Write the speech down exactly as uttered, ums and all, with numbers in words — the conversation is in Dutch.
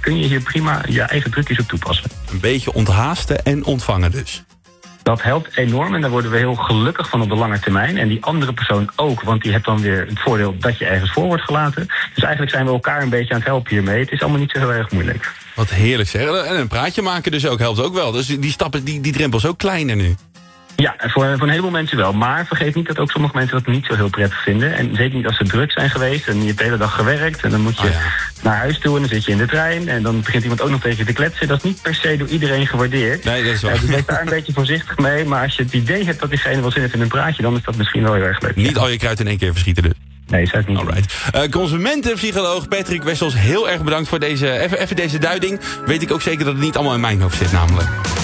kun je hier prima je eigen trucjes op toepassen. Een beetje onthaasten en ontvangen dus. Dat helpt enorm en daar worden we heel gelukkig van op de lange termijn. En die andere persoon ook, want die heeft dan weer het voordeel dat je ergens voor wordt gelaten. Dus eigenlijk zijn we elkaar een beetje aan het helpen hiermee. Het is allemaal niet zo heel erg moeilijk. Wat heerlijk zeg. En een praatje maken dus ook helpt ook wel. Dus die stappen, die, die drempel is ook kleiner nu. Ja, voor, voor een heleboel mensen wel. Maar vergeet niet dat ook sommige mensen dat niet zo heel prettig vinden. En zeker niet als ze druk zijn geweest en je hebt de hele dag gewerkt. En dan moet je oh ja. naar huis toe en dan zit je in de trein. En dan begint iemand ook nog tegen je te kletsen. Dat is niet per se door iedereen gewaardeerd. Nee, dat is waar. Uh, dus wees daar een beetje voorzichtig mee. Maar als je het idee hebt dat diegene wel zin heeft in een praatje, dan is dat misschien wel heel erg leuk. Niet al je kruid in één keer verschieten dus. Nee, zou ik niet. Alright. Uh, consumentenpsycholoog Patrick Wessels, heel erg bedankt voor deze, even, even deze duiding. Weet ik ook zeker dat het niet allemaal in mijn hoofd zit namelijk.